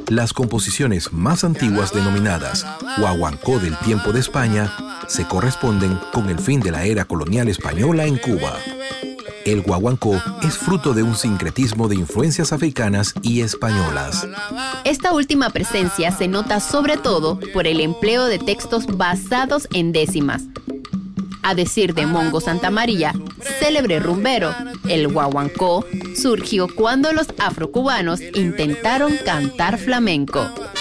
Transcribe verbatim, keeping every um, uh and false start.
Las composiciones más antiguas, denominadas guaguancó del tiempo de España, se corresponden con el fin de la era colonial española en Cuba. El guaguancó es fruto de un sincretismo de influencias africanas y españolas. Esta última presencia se nota sobre todo por el empleo de textos basados en décimas. A decir de Mongo Santamaría, célebre rumbero, el guaguancó surgió cuando los afrocubanos intentaron cantar flamenco.